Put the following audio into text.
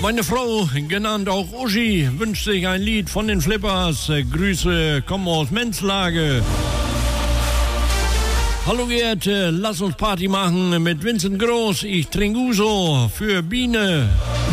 Meine Frau, genannt auch Uschi, wünscht sich ein Lied von den Flippers. Grüße kommen aus Menzlage. Hallo Geerte, lass uns Party machen mit Vincent Groß. Ich trinke Uso für Biene.